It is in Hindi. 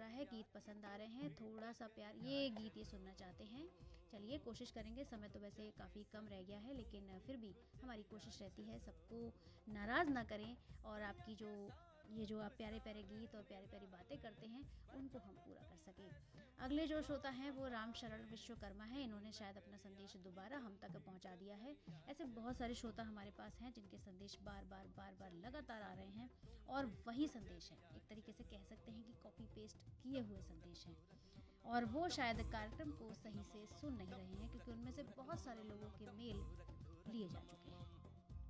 रहा है, गीत पसंद आ रहे हैं, थोड़ा सा प्यार, ये गीत ये सुनना चाहते हैं। चलिए कोशिश करेंगे, समय तो वैसे काफ़ी कम रह गया है, लेकिन फिर भी हमारी कोशिश रहती है सबको नाराज़ ना करें, और आपकी जो आप प्यारे प्यारे गीत और प्यारी प्यारी बातें करते हैं उनको हम पूरा कर सकें। अगले जो श्रोता हैं वो राम शरण विश्वकर्मा है। इन्होंने शायद अपना संदेश दोबारा हम तक पहुंचा दिया है। ऐसे बहुत सारे श्रोता हमारे पास हैं जिनके संदेश बार बार लगातार आ रहे हैं, और वही संदेश है, एक तरीके से कह सकते हैं कि कॉपी पेस्ट किए हुए संदेश हैं, और वो शायद कार्यक्रम को सही से सुन नहीं रहे हैं, क्योंकि उनमें से बहुत सारे लोगों के मेल लिए जा चुके हैं।